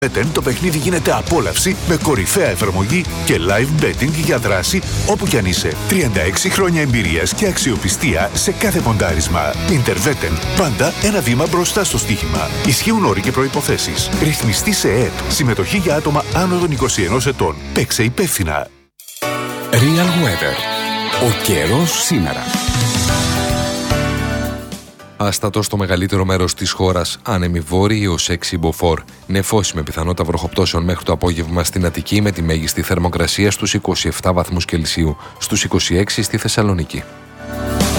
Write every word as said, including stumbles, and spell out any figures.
Betn το παιχνίδι γίνεται απόλαυση με κορυφαία εφαρμογή και live betting για δράση όπου κι αν είσαι. τριάντα έξι χρόνια εμπειρίας και αξιοπιστία σε κάθε ποντάρισμα. Intervetn. Πάντα ένα βήμα μπροστά στο στοίχημα. Ισχύουν όροι και προϋποθέσεις. Ρυθμιστή σε ΕΕΠ. Συμμετοχή για άτομα άνω των είκοσι ενός ετών. Παίξε υπεύθυνα. Real Weather. Ο καιρός σήμερα. Άστατο στο μεγαλύτερο μέρος της χώρας, άνεμη βόρειη έως έξι μποφόρ. Νεφώσει με πιθανότητα βροχοπτώσεων μέχρι το απόγευμα στην Αττική με τη μέγιστη θερμοκρασία στους είκοσι επτά βαθμούς Κελσίου, στους είκοσι έξι στη Θεσσαλονίκη.